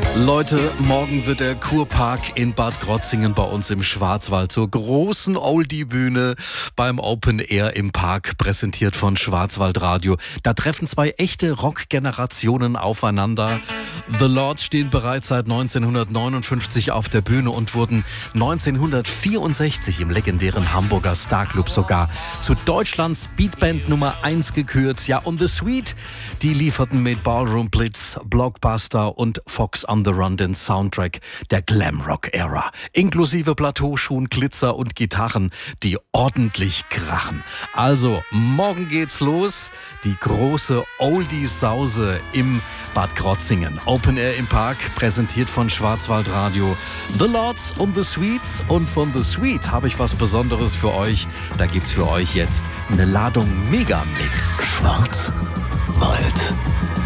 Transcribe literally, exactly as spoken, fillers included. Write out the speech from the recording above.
Leute, morgen wird der Kurpark in Bad Krozingen bei uns im Schwarzwald zur großen Oldie-Bühne beim Open Air im Park, präsentiert von Schwarzwaldradio. Da treffen zwei echte Rock-Generationen aufeinander. The Lords stehen bereits seit neunzehnhundertneunundfünfzig auf der Bühne und wurden neunzehnhundertvierundsechzig im legendären Hamburger Starclub sogar zu Deutschlands Beatband Nummer eins gekürt. Ja, und The Sweet, die lieferten mit Ballroom Blitz, Blockbuster und Fox on the Run den Soundtrack der Glamrock-Ära. Inklusive Plateauschuhen, Glitzer und Gitarren, die ordentlich krachen. Also, morgen geht's los. Die große Oldie-Sause im Bad Krozingen. Open Air im Park, präsentiert von Schwarzwaldradio. The Lords und The Sweets. Und von The Sweet habe ich was Besonderes für euch. Da gibt's für euch jetzt eine Ladung Megamix. Schwarzwald